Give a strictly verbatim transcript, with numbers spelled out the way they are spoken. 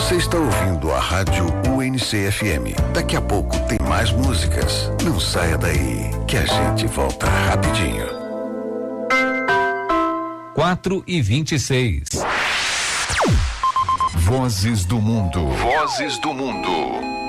Você está ouvindo a Rádio U N C F M. Daqui a pouco tem mais músicas. Não saia daí, que a gente volta rapidinho. quatro e vinte e seis. Vozes do Mundo. Vozes do Mundo.